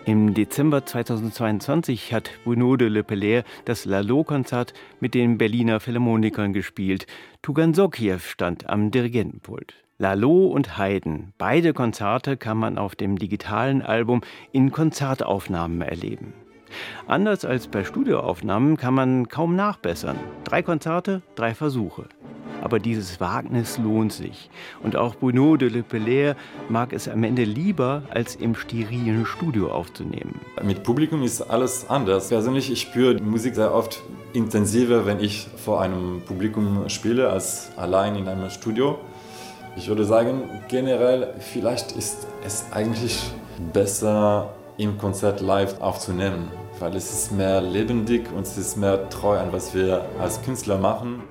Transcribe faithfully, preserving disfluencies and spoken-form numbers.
Im Dezember zweitausendzweiundzwanzig hat Bruno de Lepellère das Lalo-Konzert mit den Berliner Philharmonikern gespielt. Tugan Sokiew stand am Dirigentenpult. Lalo und Haydn, beide Konzerte kann man auf dem digitalen Album in Konzertaufnahmen erleben. Anders als bei Studioaufnahmen kann man kaum nachbessern. Drei Konzerte, drei Versuche. Aber dieses Wagnis lohnt sich. Und auch Bruno de Lepellère mag es am Ende lieber, als im sterilen Studio aufzunehmen. Mit Publikum ist alles anders. Persönlich, ich spüre die Musik sehr oft intensiver, wenn ich vor einem Publikum spiele, als allein in einem Studio. Ich würde sagen, generell, vielleicht ist es eigentlich besser, im Konzert live aufzunehmen, weil es ist mehr lebendig und es ist mehr treu an, was wir als Künstler machen.